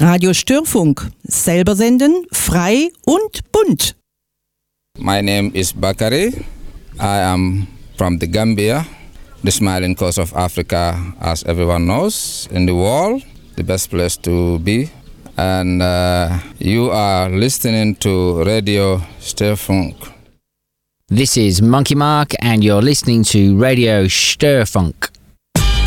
Radio Störfunk. Selber senden, frei und bunt. My name is Bakari. I am from the Gambia, the smiling coast of Africa, as everyone knows, in the world, the best place to be. And you are listening to Radio Störfunk. This is Monkey Mark, and you're listening to Radio Störfunk.